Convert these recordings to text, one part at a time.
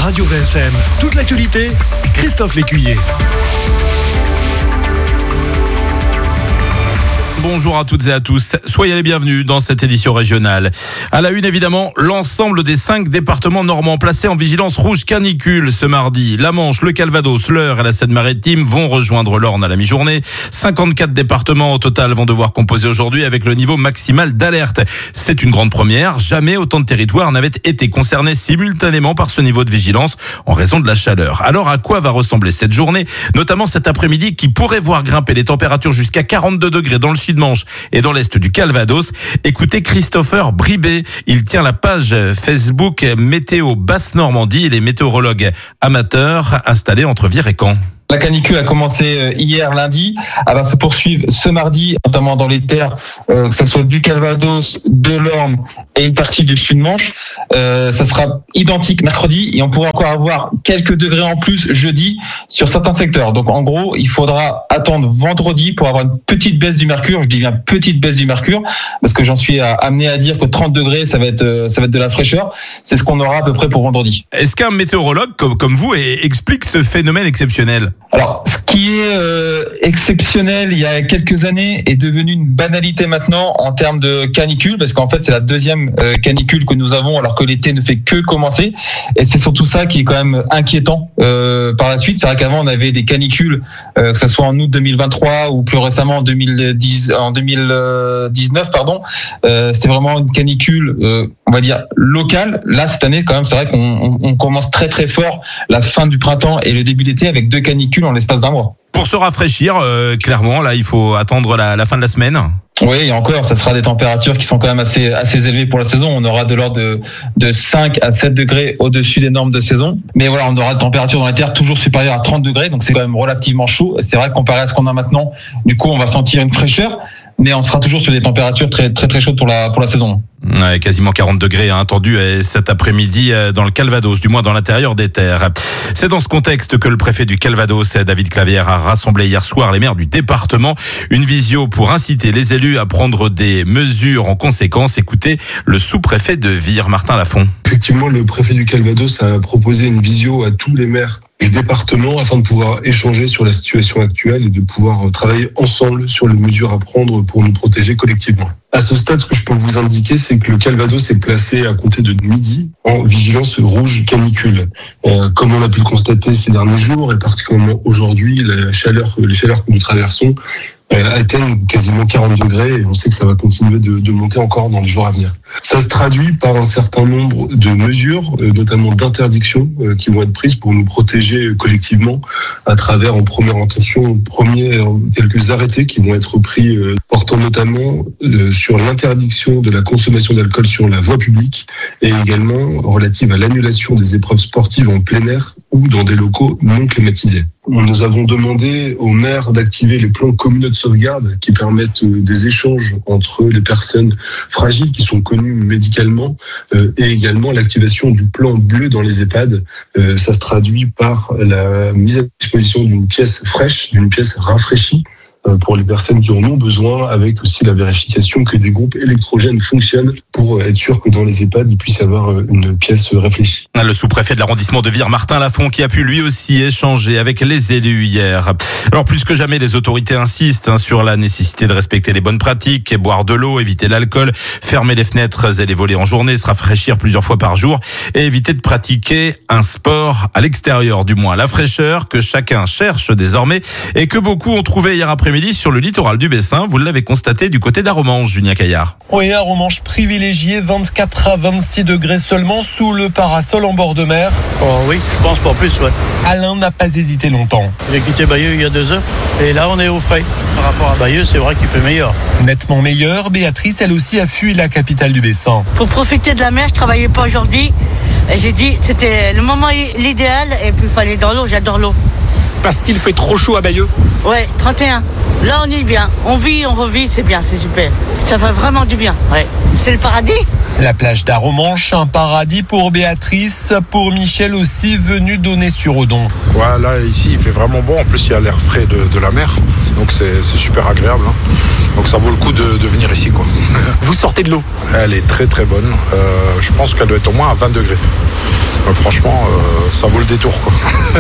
Radio VSM. Toute l'actualité, Christophe Lécuyer. Bonjour à toutes et à tous, soyez les bienvenus dans cette édition régionale. À la une évidemment, l'ensemble des 5 départements normands placés en vigilance rouge canicule ce mardi. La Manche, le Calvados, l'Eure et la Seine-Maritime vont rejoindre l'Orne à la mi-journée. 54 départements au total vont devoir composer aujourd'hui avec le niveau maximal d'alerte. C'est une grande première, jamais autant de territoires n'avaient été concernés simultanément par ce niveau de vigilance en raison de la chaleur. Alors à quoi va ressembler cette journée, notamment cet après-midi qui pourrait voir grimper les températures jusqu'à 42 degrés dans le Sud-Manche et dans l'est du Calvados. Écoutez Christopher Bribé, il tient la page Facebook Météo Basse-Normandie. Il est météorologue amateur installé entre Vire et Caen. La canicule a commencé hier lundi, elle va se poursuivre ce mardi, notamment dans les terres, que ce soit du Calvados, de l'Orne et une partie du Sud-Manche. Ça sera identique mercredi et on pourrait encore avoir quelques degrés en plus jeudi sur certains secteurs. Donc en gros, il faudra attendre vendredi pour avoir une petite baisse du mercure. Je dis bien petite baisse du mercure parce que j'en suis amené à dire que 30 degrés, ça va être de la fraîcheur. C'est ce qu'on aura à peu près pour vendredi. Est-ce qu'un météorologue comme vous explique ce phénomène exceptionnel ? Alors, ce qui est exceptionnel il y a quelques années est devenu une banalité maintenant en termes de canicule, parce qu'en fait c'est la deuxième canicule que nous avons alors que l'été ne fait que commencer, et c'est surtout ça qui est quand même inquiétant par la suite. C'est vrai qu'avant on avait des canicules, que ce soit en août 2023 ou plus récemment en 2019, c'était vraiment une canicule, on va dire locale. Là cette année quand même c'est vrai qu'on commence très très fort la fin du printemps et le début d'été avec 2 canicules en l'espace d'un mois. Pour se rafraîchir, clairement, là, il faut attendre la fin de la semaine. Oui, et encore, ça sera des températures qui sont quand même assez élevées pour la saison. On aura de l'ordre de 5 à 7 degrés au-dessus des normes de saison. Mais voilà, on aura des températures dans les terres toujours supérieures à 30 degrés, donc c'est quand même relativement chaud. C'est vrai que comparé à ce qu'on a maintenant, du coup, on va sentir une fraîcheur, mais on sera toujours sur des températures très très très chaudes pour la saison. Ouais, quasiment 40 degrés attendu cet après-midi dans le Calvados, du moins dans l'intérieur des terres. C'est dans ce contexte que le préfet du Calvados, David Clavière, a rassemblé hier soir les maires du département. Une visio pour inciter les élus à prendre des mesures en conséquence. Écoutez le sous-préfet de Vire, Martin Lafont. Effectivement, le préfet du Calvados a proposé une visio à tous les maires du département afin de pouvoir échanger sur la situation actuelle et de pouvoir travailler ensemble sur les mesures à prendre pour nous protéger collectivement. À ce stade, ce que je peux vous indiquer, c'est que le Calvados est placé à compter de midi en vigilance rouge canicule. Comme on a pu le constater ces derniers jours, et particulièrement aujourd'hui, les chaleurs que nous traversons atteignent quasiment 40 degrés et on sait que ça va continuer de monter encore dans les jours à venir. Ça se traduit par un certain nombre de mesures, notamment d'interdictions qui vont être prises pour nous protéger collectivement à travers en première intention, quelques arrêtés qui vont être pris portant notamment sur l'interdiction de la consommation d'alcool sur la voie publique et également relative à l'annulation des épreuves sportives en plein air ou dans des locaux non climatisés. Nous avons demandé aux maires d'activer les plans communaux de sauvegarde qui permettent des échanges entre les personnes fragiles qui sont connues médicalement et également l'activation du plan bleu dans les EHPAD. Ça se traduit par la mise à disposition d'une pièce fraîche, d'une pièce rafraîchie pour les personnes qui en ont besoin, avec aussi la vérification que des groupes électrogènes fonctionnent pour être sûr que dans les EHPAD, il puisse y avoir une pièce réfléchie. Le sous-préfet de l'arrondissement de Vire, Martin Lafont, qui a pu lui aussi échanger avec les élus hier. Alors plus que jamais, les autorités insistent sur la nécessité de respecter les bonnes pratiques, boire de l'eau, éviter l'alcool, fermer les fenêtres et les volets en journée, se rafraîchir plusieurs fois par jour et éviter de pratiquer un sport à l'extérieur, du moins la fraîcheur que chacun cherche désormais et que beaucoup ont trouvé hier après-midi sur le littoral du Bessin. Vous l'avez constaté du côté d'Aromanches, Julien Caillard. Oui, Aromanches privilégié, 24 à 26 degrés seulement sous le parasol en bord de mer. Oh oui, je pense pas plus, ouais. Alain n'a pas hésité longtemps. J'ai quitté Bayeux il y a 2 heures et là on est au frais. Par rapport à Bayeux, c'est vrai qu'il fait meilleur. Nettement meilleur, Béatrice, elle aussi a fui la capitale du Bessin. Pour profiter de la mer, je travaillais pas aujourd'hui. J'ai dit c'était le moment l'idéal et puis il fallait dans l'eau, j'adore l'eau. Parce qu'il fait trop chaud à Bayeux. Ouais, 31. Là, on est bien. On vit, on revit, c'est bien, c'est super. Ça fait vraiment du bien. Ouais. C'est le paradis. La plage d'Aromanches, un paradis pour Béatrice, pour Michel aussi, venu Donnez-sur-Odon. Ouais, là, ici, il fait vraiment bon. En plus, il y a l'air frais de la mer. Donc, c'est super agréable. Donc, ça vaut le coup de venir ici, quoi. Vous sortez de l'eau? Elle est très, très bonne. Je pense qu'elle doit être au moins à 20 degrés. Donc franchement, ça vaut le détour, quoi.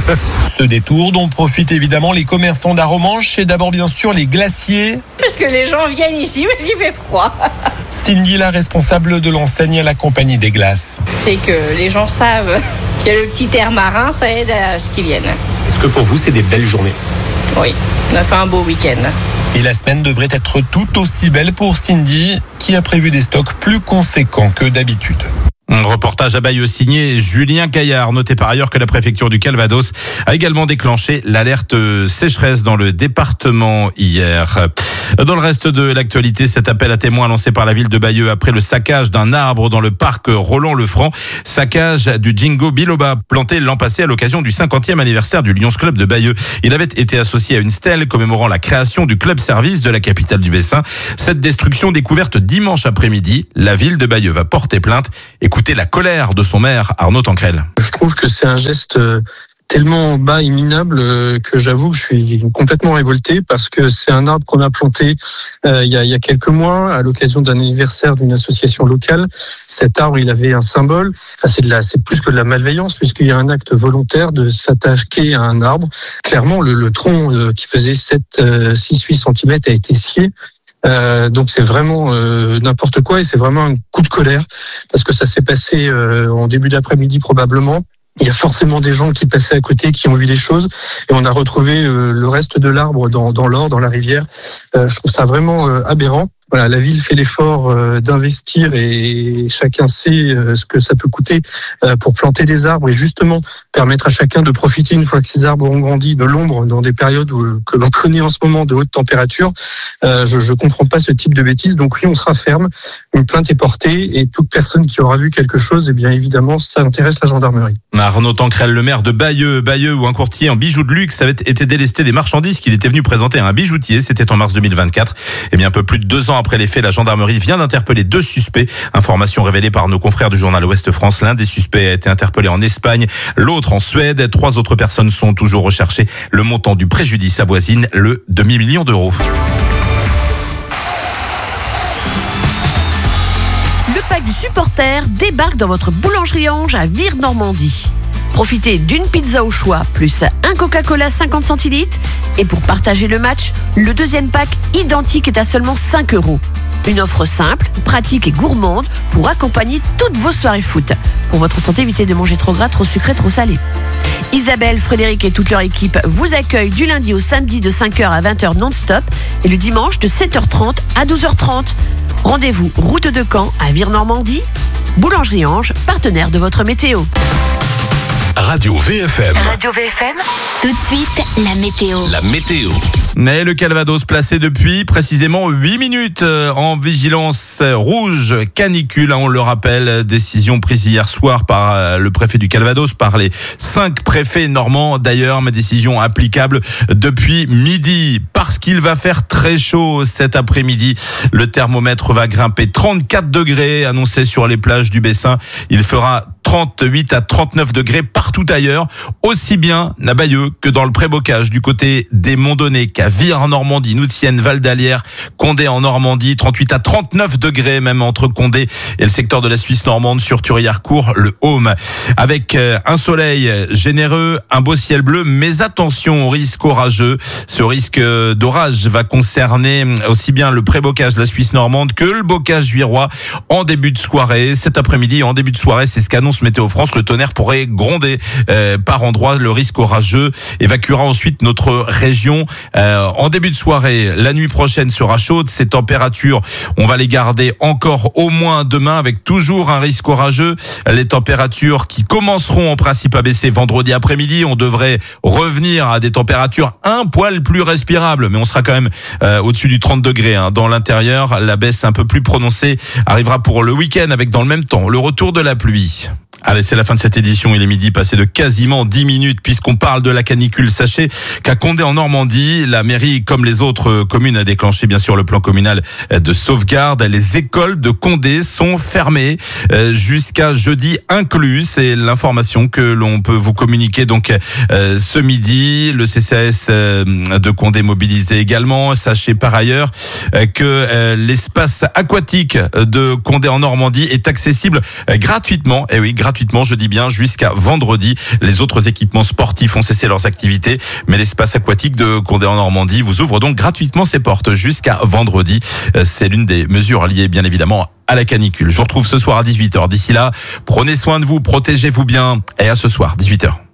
Ce détour dont profitent évidemment les commerçants d'Arromanches et d'abord bien sûr les glaciers. Parce que les gens viennent ici parce qu'il fait froid. Cindy, la responsable de l'enseigne à la Compagnie des Glaces. Et que les gens savent qu'il y a le petit air marin, ça aide à ce qu'ils viennent. Est-ce que pour vous, c'est des belles journées ? Oui, on a fait un beau week-end. Et la semaine devrait être tout aussi belle pour Cindy, qui a prévu des stocks plus conséquents que d'habitude. Un reportage à Bayeux signé Julien Caillard. Notez par ailleurs que la préfecture du Calvados a également déclenché l'alerte sécheresse dans le département hier. Dans le reste de l'actualité, cet appel à témoins lancé par la ville de Bayeux après le saccage d'un arbre dans le parc Roland-le-Franc. Saccage du Jingo Biloba, planté l'an passé à l'occasion du 50e anniversaire du Lions Club de Bayeux. Il avait été associé à une stèle commémorant la création du club service de la capitale du Bessin. Cette destruction découverte dimanche après-midi, la ville de Bayeux va porter plainte. Écoutez la colère de son maire, Arnaud Tancrel. Je trouve que c'est un geste tellement bas et minable que j'avoue que je suis complètement révolté parce que c'est un arbre qu'on a planté il y a quelques mois à l'occasion d'un anniversaire d'une association locale. Cet arbre, il avait un symbole. Enfin, c'est plus que de la malveillance puisqu'il y a un acte volontaire de s'attaquer à un arbre. Clairement, le tronc qui faisait 6-8 cm a été scié. Donc c'est vraiment n'importe quoi et c'est vraiment un coup de colère parce que ça s'est passé en début d'après-midi probablement. Il y a forcément des gens qui passaient à côté, qui ont vu les choses et on a retrouvé le reste de l'arbre dans l'Or, dans la rivière. Je trouve ça vraiment aberrant. Voilà, la ville fait l'effort d'investir et chacun sait ce que ça peut coûter pour planter des arbres et justement permettre à chacun de profiter une fois que ces arbres ont grandi de l'ombre dans des périodes que l'on connaît en ce moment de haute température. Je comprends pas ce type de bêtises. Donc oui, on sera ferme. Une plainte est portée et toute personne qui aura vu quelque chose, eh bien évidemment, ça intéresse la gendarmerie. Arnaud Tancrel, le maire de Bayeux où un courtier en bijoux de luxe avait été délesté des marchandises qu'il était venu présenter à un bijoutier. C'était en mars 2024. Et bien un peu plus de 2 ans après les faits, la gendarmerie vient d'interpeller 2 suspects. Information révélée par nos confrères du journal Ouest France. L'un des suspects a été interpellé en Espagne, l'autre en Suède. 3 autres personnes sont toujours recherchées. Le montant du préjudice avoisine le demi-million d'euros. Le pack du supporter débarque dans votre boulangerie Ange à Vire-Normandie. Profitez d'une pizza au choix, plus un Coca-Cola 50 centilitres. Et pour partager le match, le deuxième pack identique est à seulement 5 €. Une offre simple, pratique et gourmande pour accompagner toutes vos soirées foot. Pour votre santé, évitez de manger trop gras, trop sucré, trop salé. Isabelle, Frédéric et toute leur équipe vous accueillent du lundi au samedi de 5h à 20h non-stop et le dimanche de 7h30 à 12h30. Rendez-vous route de Caen à Vire-Normandie. Boulangerie Ange, partenaire de votre météo. Radio VFM. Radio VFM. Tout de suite, la météo. La météo. Mais le Calvados placé depuis précisément 8 minutes en vigilance rouge canicule. On le rappelle, décision prise hier soir par le préfet du Calvados, par les 5 préfets normands d'ailleurs, mais décision applicable depuis midi. Parce qu'il va faire très chaud cet après-midi, le thermomètre va grimper 34 degrés annoncé sur les plages du Bessin. Il fera 38 à 39 degrés partout ailleurs, aussi bien à Bayeux que dans le Prébocage du côté des Monts-Donnés, qu'à Vire en Normandie, Noutienne, Val d'Alière, Condé en Normandie, 38 à 39 degrés même entre Condé et le secteur de la Suisse normande sur Thurière-Court, le Haume. Avec un soleil généreux, un beau ciel bleu, mais attention au risque orageux. Ce risque d'orage va concerner aussi bien le Prébocage, la Suisse normande, que le Bocage virois en début de soirée. Cet après-midi, en début de soirée, c'est ce qu'annonce Météo France, le tonnerre pourrait gronder par endroits. Le risque orageux évacuera ensuite notre région en début de soirée. La nuit prochaine sera chaude. Ces températures, on va les garder encore au moins demain avec toujours un risque orageux. Les températures qui commenceront en principe à baisser vendredi après-midi. On devrait revenir à des températures un poil plus respirables, mais on sera quand même au-dessus du 30 degrés dans l'intérieur. La baisse un peu plus prononcée arrivera pour le week-end avec dans le même temps le retour de la pluie. Allez, c'est la fin de cette édition. Il est midi, passé de quasiment 10 minutes puisqu'on parle de la canicule. Sachez qu'à Condé en Normandie, la mairie, comme les autres communes, a déclenché bien sûr le plan communal de sauvegarde. Les écoles de Condé sont fermées jusqu'à jeudi inclus. C'est l'information que l'on peut vous communiquer donc ce midi. Le CCAS de Condé mobilisé également. Sachez par ailleurs que l'espace aquatique de Condé en Normandie est accessible gratuitement. Et oui, gratuitement gratuitement, je dis bien, jusqu'à vendredi. Les autres équipements sportifs ont cessé leurs activités, mais l'espace aquatique de Condé en Normandie vous ouvre donc gratuitement ses portes jusqu'à vendredi. C'est l'une des mesures liées bien évidemment à la canicule. Je vous retrouve ce soir à 18h. D'ici là, prenez soin de vous, protégez-vous bien et à ce soir, 18h.